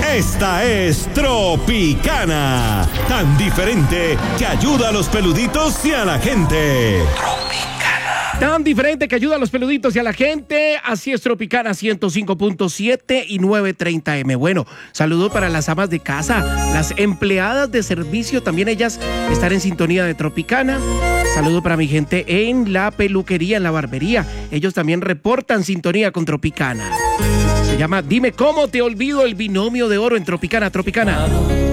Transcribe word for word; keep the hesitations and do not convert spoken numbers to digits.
Esta es Tropicana, tan diferente que ayuda a los peluditos y a la gente. Tan diferente que ayuda a los peluditos y a la gente. Así es Tropicana ciento cinco punto siete y novecientos treinta eme. Bueno, saludo para las amas de casa, las empleadas de servicio, también ellas están en sintonía de Tropicana. Saludo para mi gente en la peluquería, en la barbería. Ellos también reportan sintonía con Tropicana. Se llama Dime cómo te olvido, el binomio de oro en Tropicana, Tropicana.